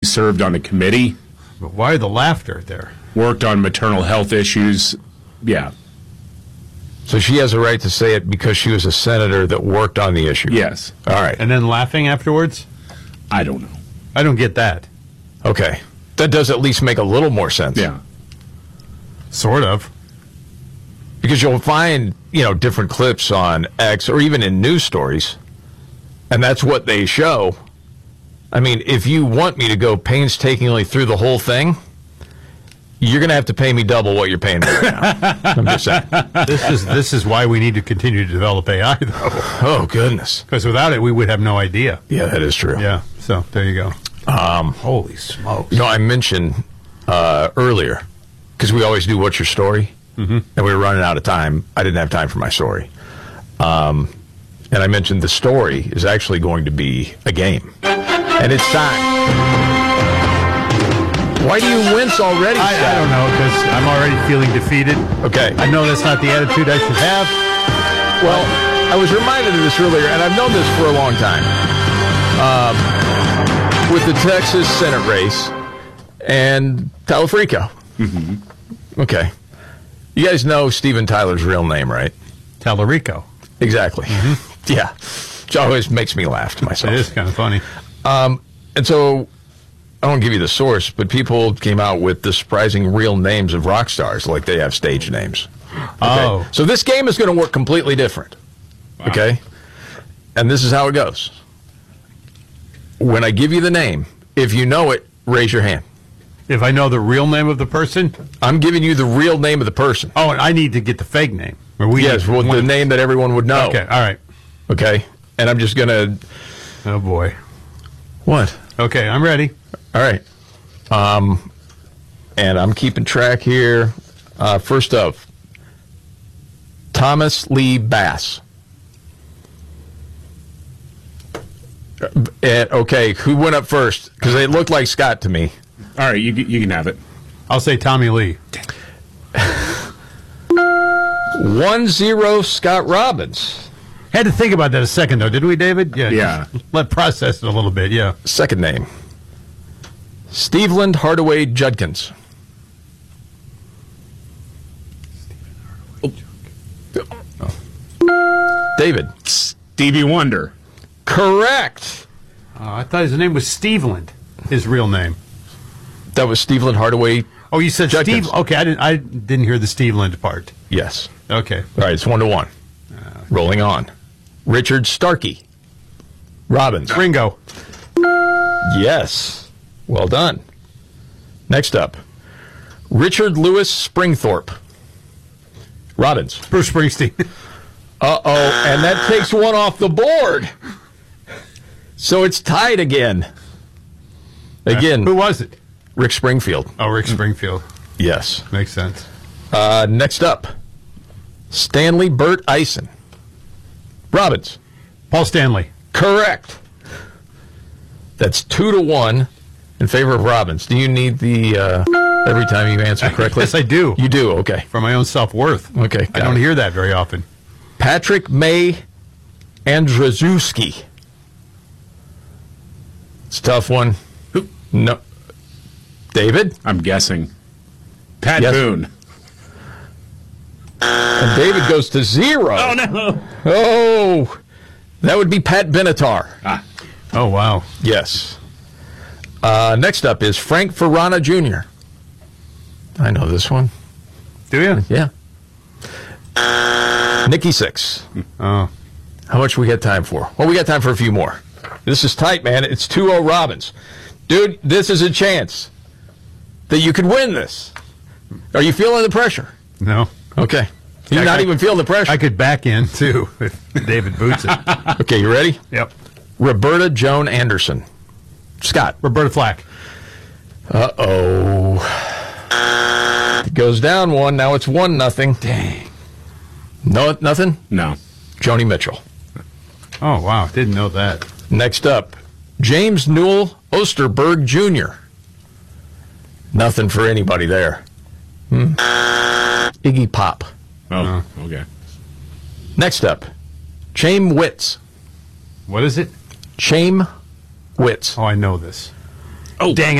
served on a committee, But why the laughter there? worked on maternal health issues. Yeah. So she has a right to say it because she was a senator that worked on the issue. Yes. All right. And then laughing afterwards? I don't know. I don't get that. Okay. That does at least make a little more sense. Yeah. Sort of. Because you'll find, different clips on X or even in news stories, and that's what they show. I mean, if you want me to go painstakingly through the whole thing, you're going to have to pay me double what you're paying me right now. I'm just saying. This is why we need to continue to develop AI, though. Oh, goodness. Because without it, we would have no idea. Yeah, that is true. Yeah, so there you go. Holy smokes. I mentioned earlier, because we always do What's Your Story? And we were running out of time. I didn't have time for my story. And I mentioned the story is actually going to be a game. And it's time. Why do you wince already, I don't know, because I'm already feeling defeated. Okay. I know that's not the attitude I should have. Well, I was reminded of this earlier, and I've known this for a long time. With the Texas Senate race and Talafrico. Mm-hmm. Okay. You guys know Steven Tyler's real name, right? Tallarico. Exactly. Mm-hmm. Yeah. Which always makes me laugh to myself. It is kind of funny. And so, I won't give you the source, but people came out with the surprising real names of rock stars, like they have stage names. Okay? Oh. So this game is going to work completely different. Wow. Okay? And this is how it goes. When I give you the name, if you know it, raise your hand. If I know the real name of the person? I'm giving you the real name of the person. Oh, and I need to get the fake name. Yes, well, the name that everyone would know. Okay, all right. Okay? And I'm just going to... Oh, boy. What? Okay, I'm ready. All right. And I'm keeping track here. First up, Thomas Lee Bass. Okay, who went up first? Because it looked like Scott to me. All right, you can have it. I'll say Tommy Lee. 1-0 Scott Robbins. Had to think about that a second, though, didn't we, David? Yeah. Let process it a little bit, yeah. Second name, Steveland Hardaway Judkins. David. Stevie Wonder. Correct. I thought his name was Steveland, his real name. That was Steveland Hardaway. Oh, you said Judkins. Steve? Okay, I didn't hear the Steveland part. Yes. Okay. All right, it's 1-1. Rolling on. Richard Starkey. Robbins. Ringo. Yes. Well done. Next up, Richard Lewis Springthorpe. Robbins. Bruce Springsteen. Uh-oh, and that takes one off the board. So it's tied again. Again. Who was it? Rick Springfield. Oh, Rick Springfield. Yes. Makes sense. Next up, Stanley Burt Eisen. Robbins. Paul Stanley. Correct. That's 2-1 in favor of Robbins. Do you need the every time you answer correctly? Yes, I do. You do, okay. For my own self-worth. Okay. I don't hear that very often. Patrick May Andrzejewski. It's a tough one. Who? No. David? I'm guessing. Pat Yes. Boone. And David goes to 0. Oh, no. Oh, that would be Pat Benatar. Ah. Oh, wow. Yes. Next up is Frank Ferrana Jr. I know this one. Do you? Yeah. Nikki Sixx. Oh. How much we got time for? Well, we got time for a few more. This is tight, man. It's 2-0 Robbins. Dude, this is a chance that you could win this. Are you feeling the pressure? No. Okay. You're not even feeling the pressure? I could back in, too, if David boots it. Okay, you ready? Yep. Roberta Joan Anderson. Scott. Roberta Flack. Uh-oh. It goes down 1. Now it's 1-0. Dang. No, nothing? No. Joni Mitchell. Oh, wow. Didn't know that. Next up, James Newell Osterberg Jr. Nothing for anybody there. Iggy Pop. Oh, okay. Next up, Chaim Witz. What is it? Chaim Witz. Oh, I know this. Oh, Dang